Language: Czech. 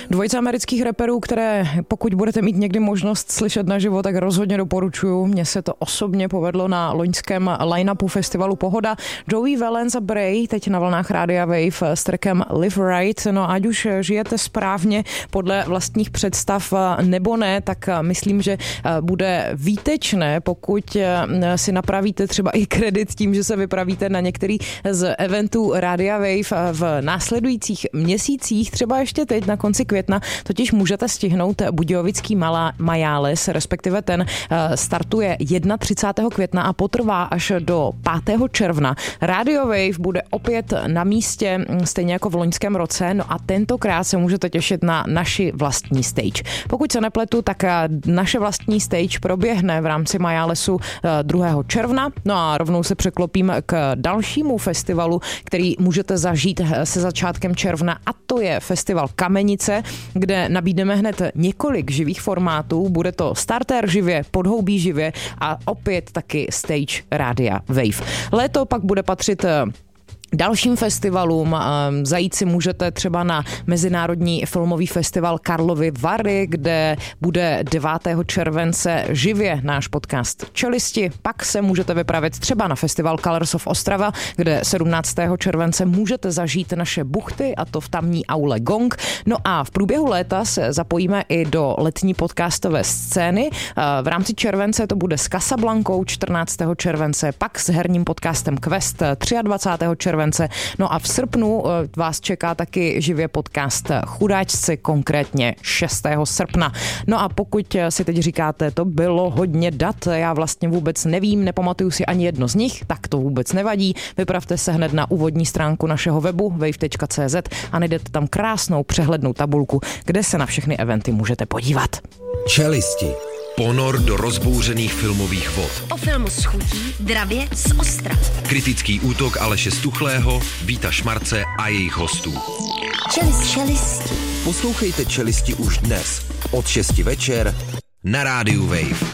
Dvojice amerických raperů, které pokud budete mít někdy možnost slyšet naživo, tak rozhodně doporučuju. Mně se to osobně povedlo na loňském line-upu festivalu Pohoda. Joey Valence a Bray teď na vlnách Rádia Wave s trackem Live Right. No ať už žijete správně podle vlastních představ nebo ne, tak myslím, že bude výtečné, pokud si napravíte třeba i kredit tím, že se vypravíte na některý z eventů Rádia Wave v následujících měsících, třeba ještě teď na konci května, totiž můžete stihnout Budějovický Majáles, respektive ten startuje 31. května a potrvá až do 5. června. Radio Wave bude opět na místě, stejně jako v loňském roce, no a tentokrát se můžete těšit na naši vlastní stage. Pokud se nepletu, tak naše vlastní stage proběhne v rámci Majálesu 2. června, no a rovnou se překlopím k dalšímu festivalu, který můžete zažít se začátkem června, a to je festival Kamenice, kde nabídneme hned několik živých formátů. Bude to starter živě, podhoubí živě a opět taky stage Rádia Wave. Léto pak bude patřit dalším festivalům. Zajít si můžete třeba na Mezinárodní filmový festival Karlovy Vary, kde bude 9. července živě náš podcast Čelisti. Pak se můžete vypravit třeba na festival Colors of Ostrava, kde 17. července můžete zažít naše buchty, a to v tamní aule Gong. No a v průběhu léta se zapojíme i do letní podcastové scény. V rámci července to bude s Casablankou 14. července, pak s herním podcastem Quest 23. července. No a v srpnu vás čeká taky živě podcast Chudáčci, konkrétně 6. srpna. No a pokud si teď říkáte, to bylo hodně dat, já vlastně vůbec nevím, nepamatuju si ani jedno z nich, tak to vůbec nevadí. Vypravte se hned na úvodní stránku našeho webu wave.cz a najdete tam krásnou přehlednou tabulku, kde se na všechny eventy můžete podívat. Čelisti. Ponor do rozbouřených filmových vod. O filmu s chutí dravě z Ostrav. Kritický útok Aleše Stuchlého, Víta Šmarce a jejich hostů. Čelisti. Poslouchejte Čelisti už dnes od 6 večer na rádiu Wave.